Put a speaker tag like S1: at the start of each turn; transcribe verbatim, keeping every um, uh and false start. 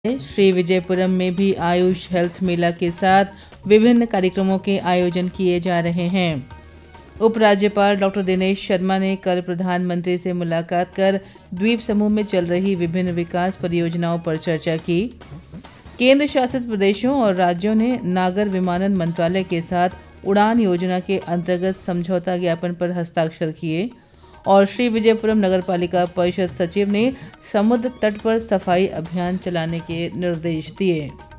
S1: श्री विजयपुरम में भी आयुष हेल्थ मेला के साथ विभिन्न कार्यक्रमों के आयोजन किए जा रहे हैं। उपराज्यपाल डॉक्टर दिनेश शर्मा ने कल प्रधानमंत्री से मुलाकात कर द्वीप समूह में चल रही विभिन्न विकास परियोजनाओं पर चर्चा की। केंद्र शासित प्रदेशों और राज्यों ने नागर विमानन मंत्रालय के साथ उड़ान योजना के अंतर्गत समझौता ज्ञापन पर हस्ताक्षर किए और श्री विजयपुरम नगरपालिका परिषद सचिव ने समुद्र तट पर सफाई अभियान चलाने के निर्देश दिए।